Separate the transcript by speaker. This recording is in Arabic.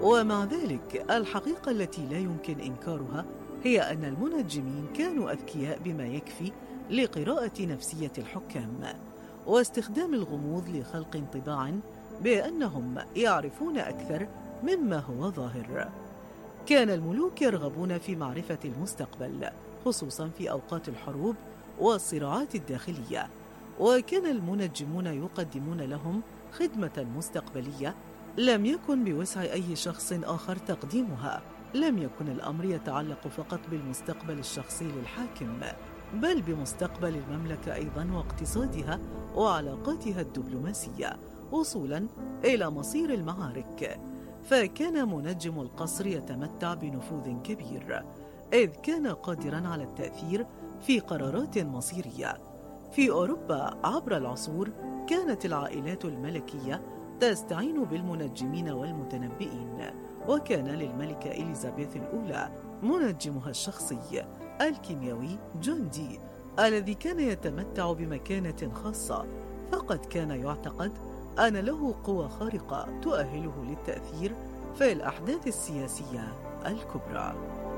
Speaker 1: ومع ذلك الحقيقة التي لا يمكن إنكارها هي أن المنجمين كانوا أذكياء بما يكفي لقراءة نفسية الحكام واستخدام الغموض لخلق انطباع بأنهم يعرفون أكثر مما هو ظاهر. كان الملوك يرغبون في معرفة المستقبل، خصوصا في أوقات الحروب والصراعات الداخلية، وكان المنجمون يقدمون لهم خدمة مستقبلية لم يكن بوسع أي شخص آخر تقديمها. لم يكن الأمر يتعلق فقط بالمستقبل الشخصي للحاكم، بل بمستقبل المملكة أيضا واقتصادها وعلاقاتها الدبلوماسية، وصولا إلى مصير المعارك. فكان منجم القصر يتمتع بنفوذ كبير، إذ كان قادرا على التأثير في قرارات مصيرية. في أوروبا عبر العصور كانت العائلات الملكية تستعين بالمنجمين والمتنبئين، وكان للملكة إليزابيث الأولى منجمها الشخصي الكيميائي جون دي، الذي كان يتمتع بمكانة خاصة، فقد كان يعتقد أن له قوة خارقة تؤهله للتأثير في الأحداث السياسية الكبرى.